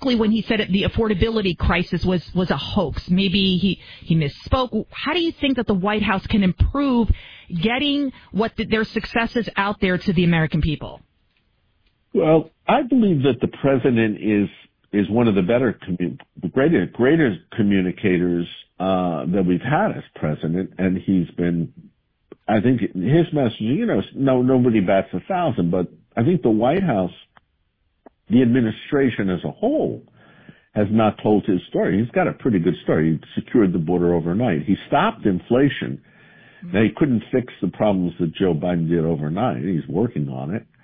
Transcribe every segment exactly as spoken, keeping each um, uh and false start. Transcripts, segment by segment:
specifically when he said it, the affordability crisis was, was a hoax. Maybe he, he misspoke. How do you think that the White House can improve getting what the, their successes out there to the American people? Well, I believe that the president is is one of the better, commu- greater, greater communicators uh, that we've had as president, and he's been, I think his message, you know, no, nobody bats a thousand, but I think the White House, the administration as a whole, has not told his story. He's got a pretty good story. He secured the border overnight. He stopped inflation. Now, he couldn't fix the problems that Joe Biden did overnight. He's working on it.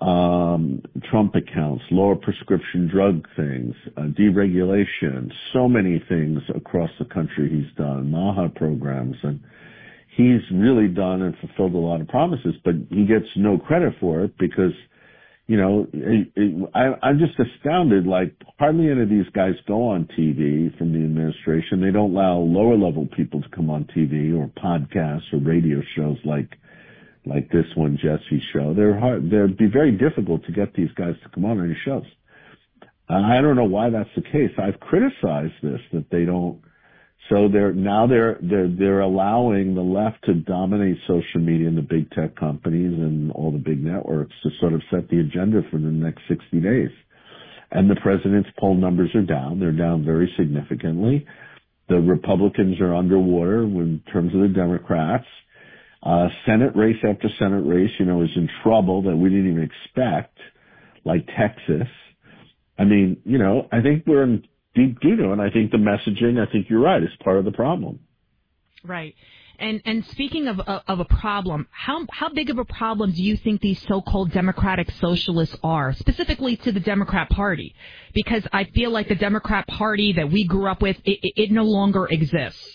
Um, Trump accounts, lower prescription drug things, uh, deregulation, so many things across the country he's done, MAHA programs, and he's really done and fulfilled a lot of promises, but he gets no credit for it because, you know, it, it, I, I'm just astounded, like hardly any of these guys go on T V from the administration. They don't allow lower level people to come on T V or podcasts or radio shows like like this one, Jesse's show. They're hard, they'd be very difficult to get these guys to come on any shows. Uh, I don't know why that's the case. I've criticized this, that they don't. So they're, now they're, they're, they're allowing the left to dominate social media and the big tech companies and all the big networks to sort of set the agenda for the next sixty days. And the president's poll numbers are down. They're down very significantly. The Republicans are underwater in terms of the Democrats. Uh, Senate race after Senate race, you know, is in trouble that we didn't even expect, like Texas. I mean, you know, I think we're in deep doo-doo, and I think the messaging, I think you're right, is part of the problem. Right. And and speaking of uh, of a problem, how how big of a problem do you think these so-called democratic socialists are, specifically to the Democrat Party? Because I feel like the Democrat Party that we grew up with, it, it no longer exists.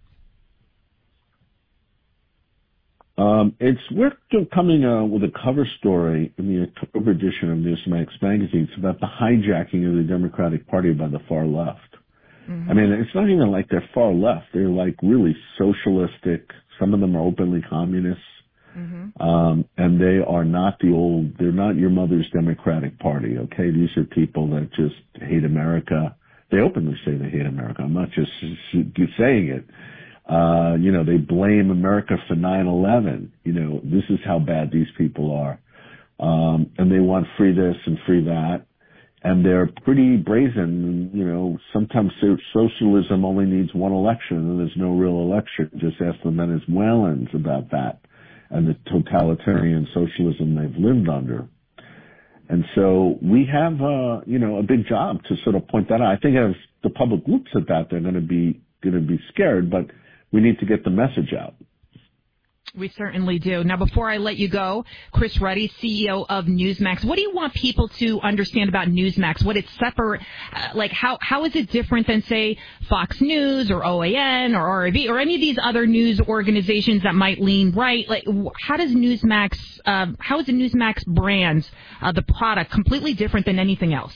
Um, it's we're coming uh, with a cover story in the October edition of Newsmax magazine. It's about the hijacking of the Democratic Party by the far left. Mm-hmm. I mean, it's not even like they're far left. They're like really socialistic. Some of them are openly communists. Mm-hmm. Um, and they are not the old, they're not your mother's Democratic Party, okay? These are people that just hate America. They openly say they hate America. I'm not just saying it. Uh, you know, they blame America for nine eleven. You know, this is how bad these people are. Um, and they want free this and free that. And they're pretty brazen. You know, sometimes socialism only needs one election and there's no real election. Just ask the Venezuelans about that and the totalitarian socialism they've lived under. And so we have, uh, you know, a big job to sort of point that out. I think as the public looks at that, they're going to be, going to be scared, but we need to get the message out. We certainly do. Now, before I let you go, Chris Ruddy, C E O of Newsmax, what do you want people to understand about Newsmax? What it's separate, uh, like how how is it different than, say, Fox News or O A N or R I V or any of these other news organizations that might lean right? Like, how does Newsmax, uh, how is the Newsmax brand, uh, the product, completely different than anything else?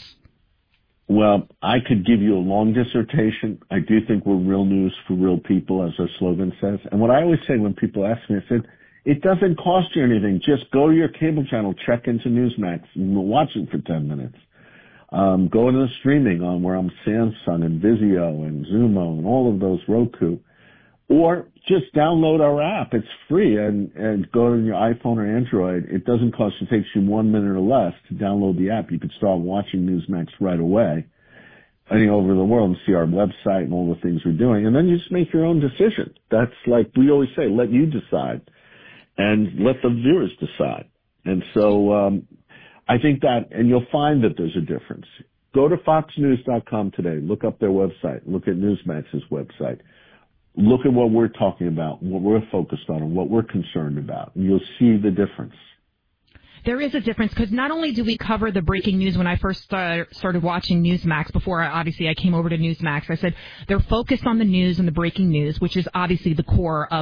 Well, I could give you a long dissertation. I do think we're real news for real people, as our slogan says. And what I always say when people ask me, I said, it doesn't cost you anything. Just go to your cable channel, check into Newsmax, and watch it for ten minutes. Um, go to the streaming on where I'm Samsung and Vizio and Zumo and all of those, Roku. Or just download our app. It's free, and, and go to your iPhone or Android. It doesn't cost you. It takes you one minute or less to download the app. You can start watching Newsmax right away, any over the world, and see our website and all the things we're doing. And then you just make your own decision. That's like we always say, let you decide, and let the viewers decide. And so um, I think that, and you'll find that there's a difference. Go to fox news dot com today. Look up their website. Look at Newsmax's website. Look at what we're talking about, what we're focused on, and what we're concerned about, and you'll see the difference. There is a difference because not only do we cover the breaking news. When I first uh, started watching Newsmax, before I, obviously I came over to Newsmax, I said they're focused on the news and the breaking news, which is obviously the core of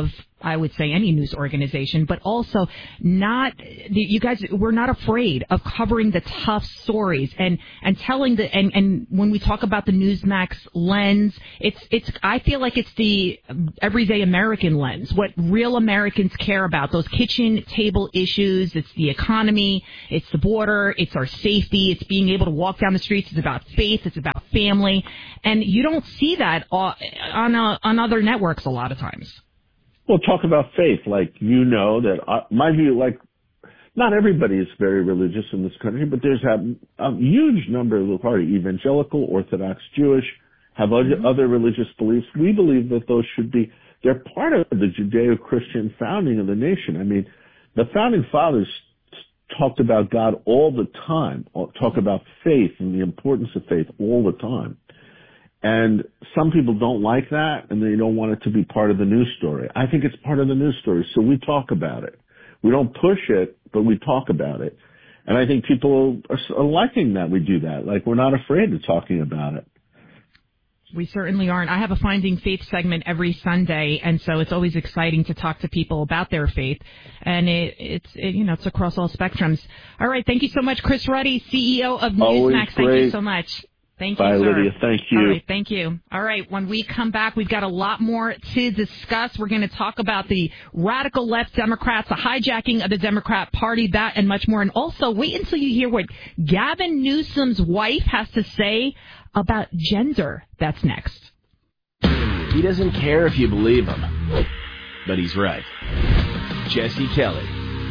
I would say any news organization, but also not, you guys, we're not afraid of covering the tough stories and, and telling the, and, and when we talk about the Newsmax lens, it's, it's, I feel like it's the everyday American lens, what real Americans care about, those kitchen table issues. It's the economy, it's the border, it's our safety, it's being able to walk down the streets, it's about faith, it's about family, and you don't see that on, uh, on other networks a lot of times. Well, talk about faith. Like, you know that uh, my view, like, not everybody is very religious in this country, but there's a, a huge number of the party, evangelical, Orthodox, Jewish, have mm-hmm. other religious beliefs. We believe that those should be, they're part of the Judeo-Christian founding of the nation. I mean, the founding fathers talked about God all the time, talk about faith and the importance of faith all the time. And some people don't like that, and they don't want it to be part of the news story. I think it's part of the news story, so we talk about it. We don't push it, but we talk about it. And I think people are, are liking that we do that. Like, we're not afraid of talking about it. We certainly aren't. I have a Finding Faith segment every Sunday, and so it's always exciting to talk to people about their faith. And it, it's, it, you know, it's across all spectrums. All right, thank you so much, Chris Ruddy, C E O of Newsmax. Thank you so much. Thank you, Bye, sir. Lydia. Thank you. All right, thank you. All right, when we come back, we've got a lot more to discuss. We're going to talk about the radical left Democrats, the hijacking of the Democrat Party, that and much more. And also, wait until you hear what Gavin Newsom's wife has to say about gender. That's next. He doesn't care if you believe him, but he's right. Jesse Kelly.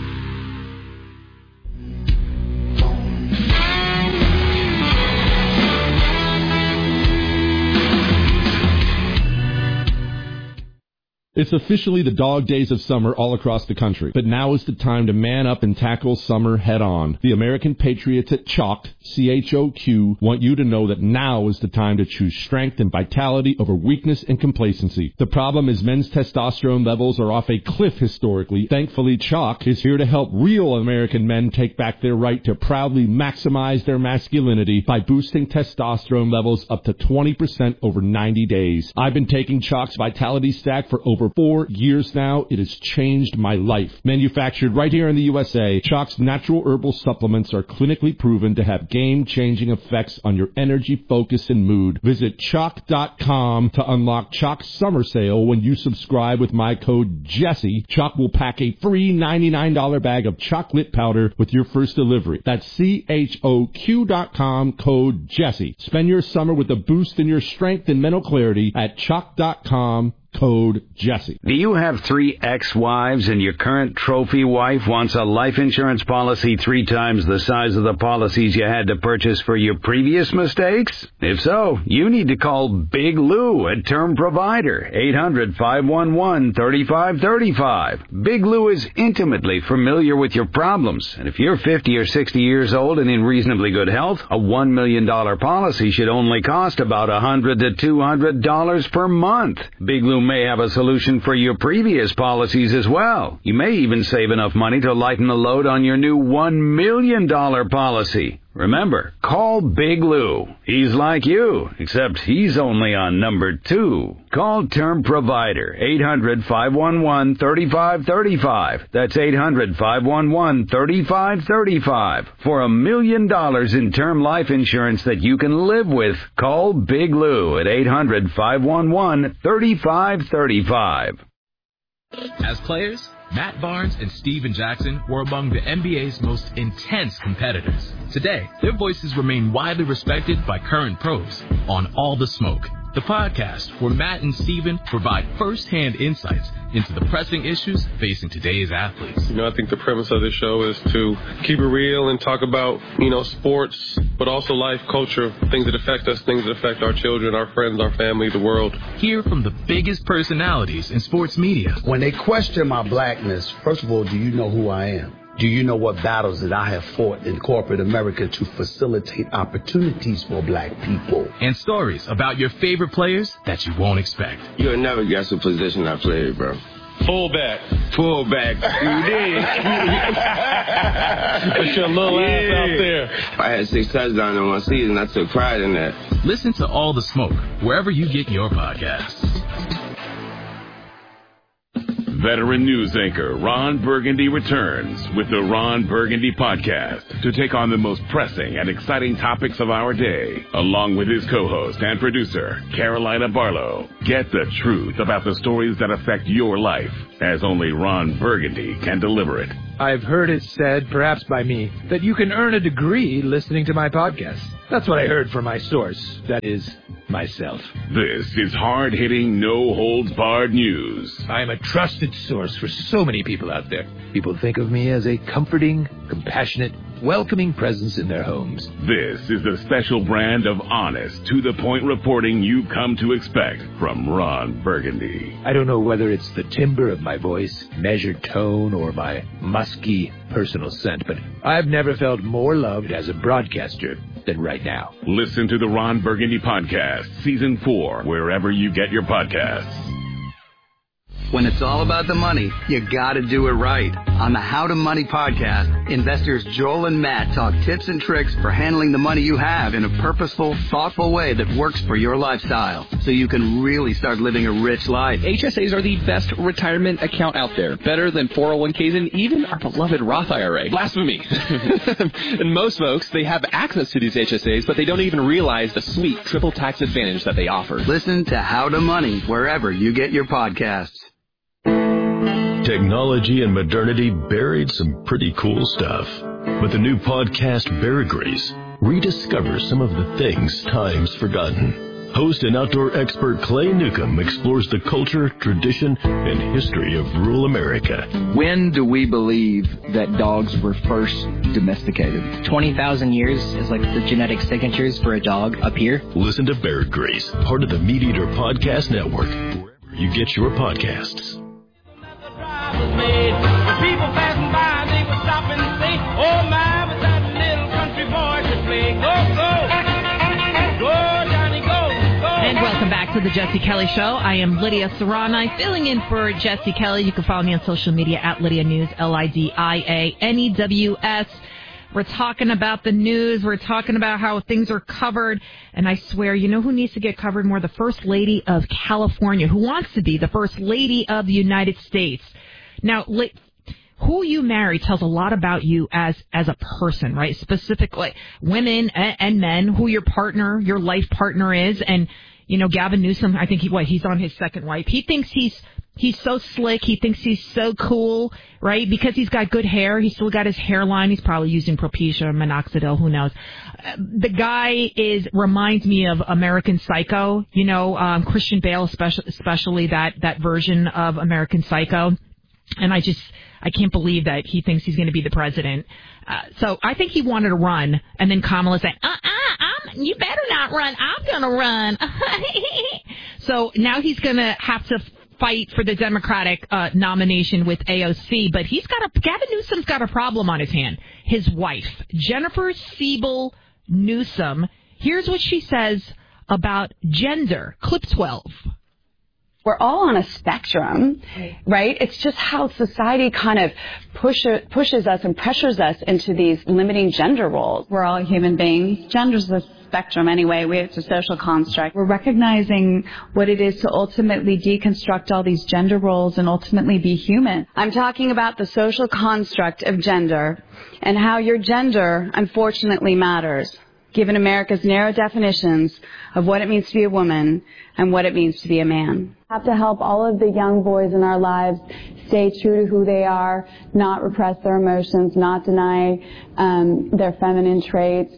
It's officially the dog days of summer all across the country, but now is the time to man up and tackle summer head on. The American Patriots at Choq, C H O Q, want you to know that now is the time to choose strength and vitality over weakness and complacency. The problem is men's testosterone levels are off a cliff historically. Thankfully, Choq is here to help real American men take back their right to proudly maximize their masculinity by boosting testosterone levels up to twenty percent over ninety days. I've been taking Choq's Vitality Stack for over For four years now. It has changed my life. Manufactured right here in the U S A, Choq's natural herbal supplements are clinically proven to have game-changing effects on your energy, focus, and mood. Visit Choq dot com to unlock Choq's summer sale. When you subscribe with my code Jesse, Choq will pack a free ninety-nine dollars bag of chocolate powder with your first delivery. That's C H O Q dot com, code Jesse. Spend your summer with a boost in your strength and mental clarity at Choq dot com. Code Jesse. Do you have three ex-wives and your current trophy wife wants a life insurance policy three times the size of the policies you had to purchase for your previous mistakes? If so, you need to call Big Lou at Term Provider, eight hundred, five one one, three five three five. Big Lou is intimately familiar with your problems, and if you're fifty or sixty years old and in reasonably good health, a one million dollars policy should only cost about one hundred to two hundred dollars per month. Big Lou may have a solution for your previous policies as well. You may even save enough money to lighten the load on your new one million dollars policy. Remember, call Big Lou. He's like you, except he's only on number two. Call Term Provider, eight hundred, five one one, three five three five. That's eight hundred, five one one, three five three five. For a million dollars in term life insurance that you can live with, call Big Lou at eight hundred, five one one, three five three five. As players, Matt Barnes and Steven Jackson were among the N B A's most intense competitors. Today, their voices remain widely respected by current pros on All the Smoke, the podcast where Matt and Steven provide first-hand insights into the pressing issues facing today's athletes. You know, I think the premise of this show is to keep it real and talk about, you know, sports, but also life, culture, things that affect us, things that affect our children, our friends, our family, the world. Hear from the biggest personalities in sports media. When they question my blackness, first of all, do you know who I am? Do you know what battles that I have fought in corporate America to facilitate opportunities for black people? And stories about your favorite players that you won't expect. You'll never guess what position I played, bro. Fullback. Fullback. You did. Put your little yeah. ass out there. I had six touchdowns in one season. I took pride in that. Listen to All the Smoke wherever you get your podcasts. Veteran news anchor Ron Burgundy returns with the Ron Burgundy Podcast to take on the most pressing and exciting topics of our day, along with his co-host and producer, Carolina Barlow. Get the truth about the stories that affect your life, as only Ron Burgundy can deliver it. I've heard it said, perhaps by me, that you can earn a degree listening to my podcast. That's what I heard from my source. That is, myself. This is hard-hitting, no-holds-barred news. I am a trusted source for so many people out there. People think of me as a comforting, compassionate, welcoming presence in their homes. This is the special brand of honest, to-the-point reporting you've come to expect from Ron Burgundy. I don't know whether it's the timbre of my voice, measured tone, or my musky personal scent, but I've never felt more loved as a broadcaster than right now. Listen to the Ron Burgundy Podcast, Season four, wherever you get your podcasts. When it's all about the money, you gotta do it right. On the How to Money podcast, investors Joel and Matt talk tips and tricks for handling the money you have in a purposeful, thoughtful way that works for your lifestyle, so you can really start living a rich life. H S As are the best retirement account out there, better than four oh one k's and even our beloved Roth I R A. Blasphemy. And most folks, they have access to these H S As, but they don't even realize the sweet triple tax advantage that they offer. Listen to How to Money wherever you get your podcasts. Technology and modernity buried some pretty cool stuff. With the new podcast, Bear Grease, rediscover some of the things time's forgotten. Host and outdoor expert Clay Newcomb explores the culture, tradition, and history of rural America. When do we believe that dogs were first domesticated? twenty thousand years is like the genetic signatures for a dog up here. Listen to Bear Grease, part of the Meat Eater Podcast Network, wherever you get your podcasts. Was made. The people passing by, they would stop and say, oh my, but that little country boy should play. Go, go, go, Johnny, go, go. And welcome back to the Jesse Kelly Show. I am Lydia Serrani, filling in for Jesse Kelly. You can follow me on social media at Lydia News, L I D I A N E W S. We're talking about the news. We're talking about how things are covered. And I swear, you know who needs to get covered more? The First Lady of California, who wants to be the First Lady of the United States. Now, who you marry tells a lot about you as as a person, right? Specifically, women and, and men, who your partner, your life partner is. And, you know, Gavin Newsom, I think he what he's on his second wife. He thinks he's he's so slick. He thinks he's so cool, right? Because he's got good hair. He's still got his hairline. He's probably using Propecia or Minoxidil. Who knows? Uh, the guy is reminds me of American Psycho. You know, um, Christian Bale, especially, especially that that version of American Psycho. And I just, I can't believe that he thinks he's going to be the president. Uh, so I think he wanted to run, and then Kamala said, uh-uh, I'm, you better not run. I'm going to run. So now he's going to have to fight for the Democratic uh, nomination with A O C, but he's got a, Gavin Newsom's got a problem on his hand. His wife, Jennifer Siebel Newsom, here's what she says about gender. Clip twelve. We're all on a spectrum, right? It's just how society kind of push, pushes us and pressures us into these limiting gender roles. We're all human beings. Gender's a spectrum anyway. It's a social construct. We're recognizing what it is to ultimately deconstruct all these gender roles and ultimately be human. I'm talking about the social construct of gender and how your gender, unfortunately, matters, given America's narrow definitions of what it means to be a woman and what it means to be a man. We have to help all of the young boys in our lives stay true to who they are, not repress their emotions, not deny um, their feminine traits.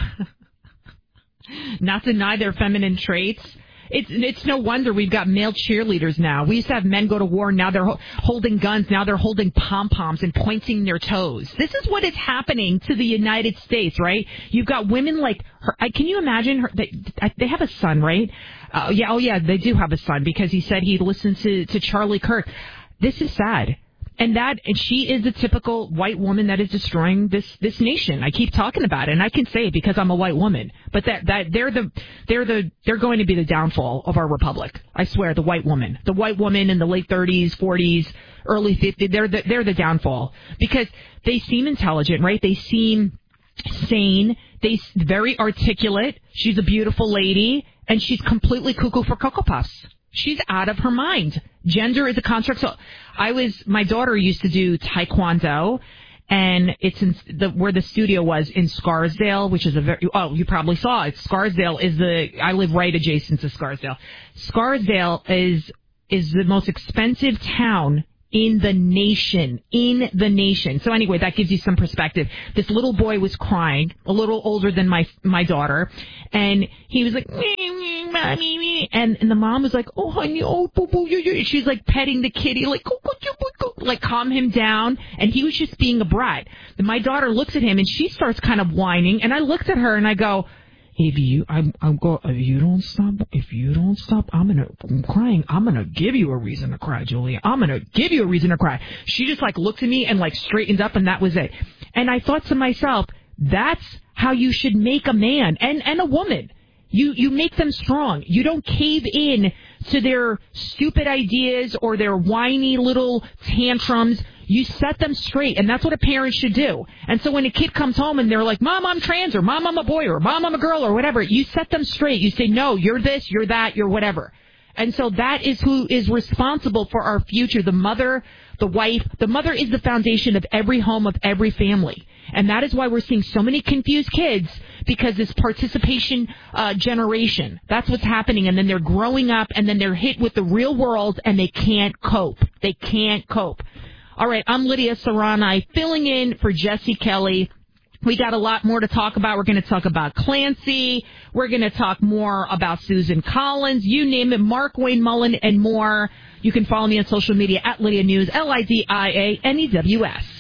Not deny their feminine traits. It's it's no wonder we've got male cheerleaders now. We used to have men go to war. Now they're ho- holding guns. Now they're holding pom-poms and pointing their toes. This is what is happening to the United States, right? You've got women like her. I, can you imagine her? They, they have a son, right? Uh, yeah, oh yeah, they do have a son because he said he listened to, to Charlie Kirk. This is sad. And that, and she is the typical white woman that is destroying this, this nation. I keep talking about it, and I can say it because I'm a white woman. But that, that, they're the, they're the, they're going to be the downfall of our republic. I swear, the white woman. The white woman in the late thirties, forties, early fifties, they're the, they're the downfall. Because they seem intelligent, right? They seem sane. They, very articulate. She's a beautiful lady, and she's completely cuckoo for Cocoa Puffs. She's out of her mind. Gender is a construct. So I was, my daughter used to do Taekwondo, and it's in the, where the studio was in Scarsdale, which is a very, oh, you probably saw it. Scarsdale is the, I live right adjacent to Scarsdale. Scarsdale is, is the most expensive town in the nation, in the nation. So anyway, that gives you some perspective. This little boy was crying, a little older than my my daughter, and he was like, me, me, mommy, me. And, and the mom was like, oh, honey, oh, boo, boo, you, you. She's like petting the kitty, like, go, go, go, go, go, like calm him down. And he was just being a brat. And my daughter looks at him, and she starts kind of whining. And I looked at her, and I go, If you, I'm, I'm go. If you don't stop, if you don't stop, I'm gonna, I'm crying. I'm gonna give you a reason to cry, Julia. I'm gonna give you a reason to cry. She just like looked at me and like straightened up, and that was it. And I thought to myself, that's how you should make a man and and a woman. You you make them strong. You don't cave in to their stupid ideas or their whiny little tantrums. You set them straight, and that's what a parent should do. And so when a kid comes home and they're like, Mom, I'm trans, or Mom, I'm a boy, or Mom, I'm a girl, or whatever, you set them straight. You say, no, you're this, you're that, you're whatever. And so that is who is responsible for our future, the mother, the wife. The mother is the foundation of every home, of every family. And that is why we're seeing so many confused kids, because this participation uh, generation, that's what's happening. And then they're growing up, and then they're hit with the real world, and they can't cope. They can't cope. All right, I'm Lydia Serrani, filling in for Jesse Kelly. We got a lot more to talk about. We're going to talk about Clancy. We're going to talk more about Susan Collins. You name it, Mark Wayne Mullen, and more. You can follow me on social media at Lydia News, L I D I A N E W S.